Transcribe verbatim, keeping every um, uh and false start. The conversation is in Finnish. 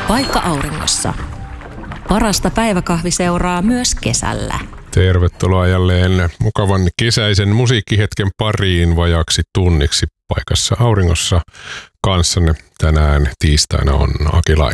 Paikka auringossa. Parasta päiväkahviseuraa myös kesällä. Tervetuloa jälleen mukavan kesäisen musiikkihetken pariin vajaksi tunniksi Paikassa auringossa kanssanne. Tänään tiistaina on Aki Laine.